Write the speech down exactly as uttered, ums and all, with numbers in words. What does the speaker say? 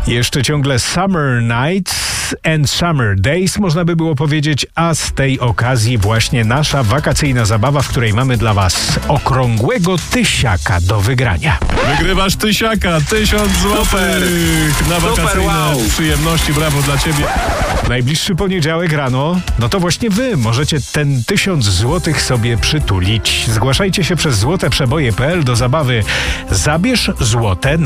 Jeszcze ciągle Summer Nights and Summer Days, można by było powiedzieć, a z tej okazji właśnie nasza wakacyjna zabawa, w której mamy dla Was okrągłego tysiaka do wygrania. Wygrywasz tysiaka, tysiąc złotych na wakacyjne Super, wow. przyjemności, brawo dla Ciebie. Najbliższy poniedziałek rano, no to właśnie Wy możecie ten tysiąc złotych sobie przytulić. Zgłaszajcie się przez złote przeboje kropka p l do zabawy Zabierz złote